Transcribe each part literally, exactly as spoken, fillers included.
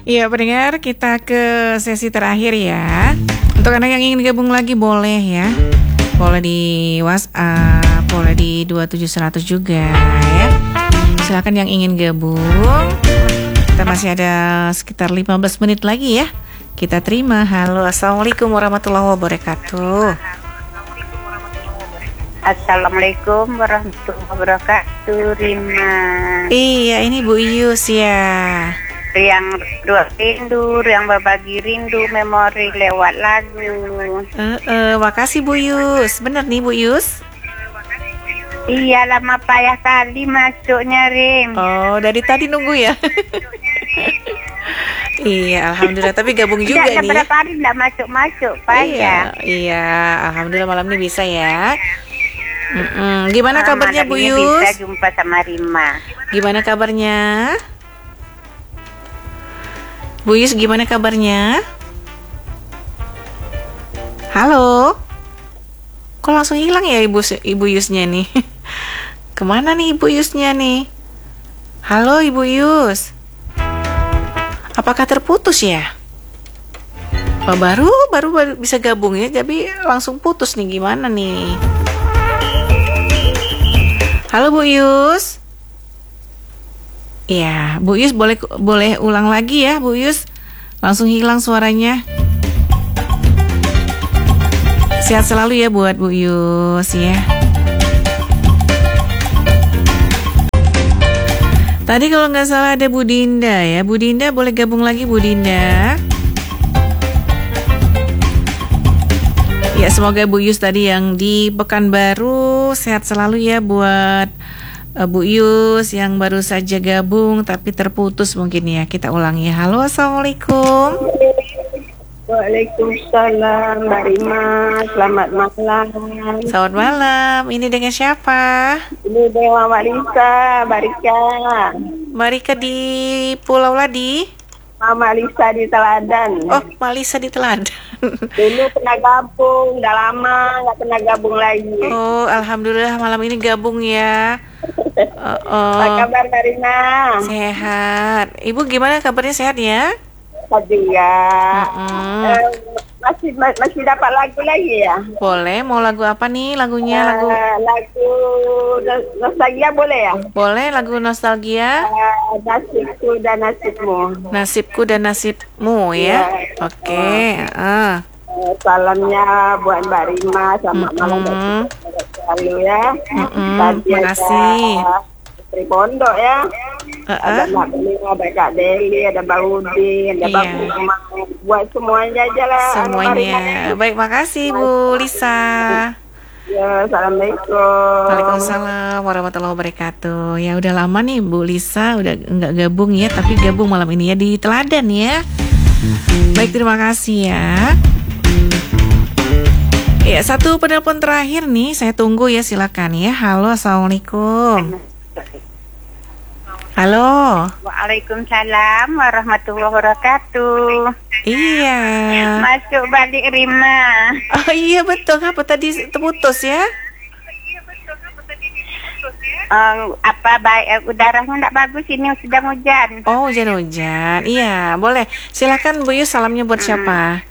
Iya pendengar, kita ke sesi terakhir ya. Untuk anak yang ingin gabung lagi boleh ya. Boleh di WhatsApp, boleh di dua tujuh seratus juga ya. Silakan yang ingin gabung. Kita masih ada sekitar lima belas menit lagi ya. Kita terima. Halo, assalamualaikum warahmatullahi wabarakatuh. Assalamualaikum warahmatullahi wabarakatuh, Rima. Iya, ini Bu Yus ya. Yang dua rindu, yang berbagi rindu memori lewat lagu. Uh, uh, makasih Bu Yus. Bener nih Bu Yus. Iya, lama payah kali masuknya, Rim. Oh, dari tadi nunggu ya. Iya, alhamdulillah. Tapi gabung juga Tidak, nih. Berapa hari tidak masuk-masuk, payah. Iya, iya, alhamdulillah malam ini bisa ya. Mm-mm. Gimana Ah, kabarnya malam Bu ini Yus? Bisa jumpa sama Rima. Gimana kabarnya? Bu Yus, gimana kabarnya? Halo? Kok langsung hilang ya Ibu Ibu Yusnya nih? Kemana nih Ibu Yusnya nih? Halo Ibu Yus. Apakah terputus ya? Oh, baru, baru baru bisa gabung ya, tapi langsung putus nih, gimana nih? Halo Bu Yus. Iya, Bu Yus boleh boleh ulang lagi ya, Bu Yus. Langsung hilang suaranya. Sehat selalu ya buat Bu Yus ya. Tadi kalau nggak salah ada Bu Dinda ya. Bu Dinda boleh gabung lagi Bu Dinda. Ya, semoga Bu Yus tadi yang di Pekanbaru sehat selalu ya buat uh, Bu Yus yang baru saja gabung tapi terputus mungkin ya. Kita ulangi. Halo, assalamualaikum. Waalaikumsalam, Mbak Rima. Selamat malam. Selamat malam. Ini dengan siapa? Ini dengan Mbak Lisa, Barika. Mbak Rika di Pulau Ladi. Mama Lisa di Teladan. Oh, Mbak Lisa di Teladan. Dulu pernah gabung, udah lama nggak pernah gabung lagi. Oh, alhamdulillah malam ini gabung ya. Oh, oh. Apa kabar Mbak Rina? Sehat. Ibu gimana kabarnya, sehat ya? Tadi ya. Mm-mm. Eh, masih ma- masih dapat lagu lagi ya? Boleh, mau lagu apa nih lagunya? Lagu Eh, lagu nos- nostalgia boleh ya? boleh lagu nostalgia. Eh, nasibku dan nasibmu. Nasibku dan nasibmu ya. Oke. ah. Eh, salamnya buat Mbak Rima, selamat malam dan Mm-mm. sehat selalu ya. Mm-mm, Tadi makasih. ada Istri Pondok ya. Uh-uh. Ada Mbak Beling, ada Kak Deli, ada Bang Udin, ada Iya. Bang Umar. Buat semuanya aja lah. Semuanya. Baik, makasih Bu Lisa. Ya, assalamualaikum. Waalaikumsalam warahmatullahi wabarakatuh. Ya udah lama nih Bu Lisa udah nggak gabung ya, tapi gabung malam ini ya di Teladan ya. Baik, terima kasih ya. Ya, satu penelpon terakhir nih, saya tunggu ya, silakan ya. Halo, assalamualaikum. Halo. Waalaikumsalam warahmatullahi wabarakatuh. Iya. Masuk balik Rima. Oh iya betul, apa tadi terputus ya? Um, apa baik eh, udaranya tidak bagus ini sedang hujan. Oh, hujan-hujan. Iya, boleh. Silakan Bu Yus, salamnya buat siapa?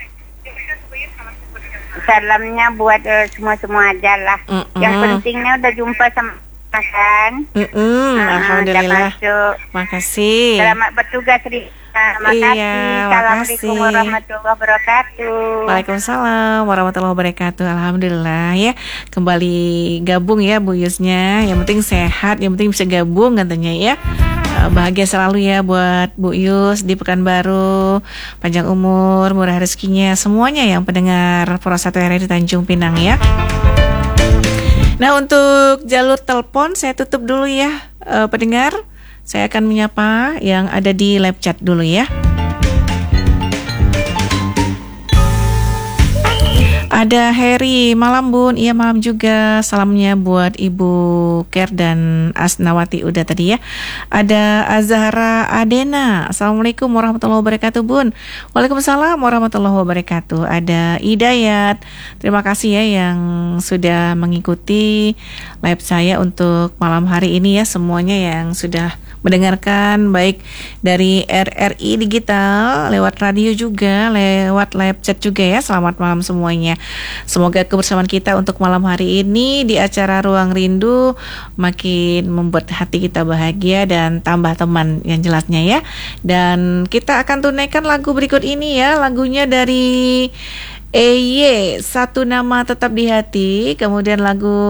Salamnya buat uh, semua-semua aja lah. Mm-mm. Yang pentingnya udah jumpa sama kan. Mm-mm, Ah, alhamdulillah. udah masuk. Makasih. Selamat bertugas Rima. Makasih. Iya, Assalamualaikum makasih. warahmatullahi wabarakatuh. Waalaikumsalam warahmatullahi wabarakatuh. Alhamdulillah ya, kembali gabung ya Bu Yusnya. Yang penting sehat, yang penting bisa gabung katanya ya. Eh, Bahagia selalu ya buat Bu Yus di Pekanbaru. Panjang umur, murah rezekinya, semuanya yang pendengar Pro satu R R di Tanjung Pinang ya. Nah, untuk jalur telepon saya tutup dulu ya, eh, pendengar. Saya akan menyapa yang ada di live chat dulu ya. Ada Heri, malam Bun. Iya, malam juga. Salamnya buat Ibu Ker dan Asnawati udah tadi ya. Ada Azhara Adena. Assalamualaikum warahmatullahi wabarakatuh Bun. Waalaikumsalam warahmatullahi wabarakatuh. Ada Hidayat. Terima kasih ya yang sudah mengikuti live saya untuk malam hari ini ya. Semuanya yang sudah mendengarkan baik dari R R I Digital, lewat radio juga, lewat live chat juga ya. Selamat malam semuanya. Semoga kebersamaan kita untuk malam hari ini di acara Ruang Rindu makin membuat hati kita bahagia dan tambah teman yang jelasnya ya. Dan kita akan tunaikan lagu berikut ini ya. Lagunya dari E Y, Satu Nama Tetap di Hati. Kemudian lagu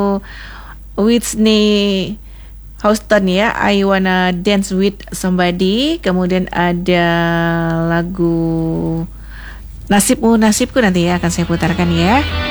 Whitney Houston ya, I Wanna Dance With Somebody. Kemudian ada lagu Nasibmu Nasibku nanti ya akan saya putarkan ya.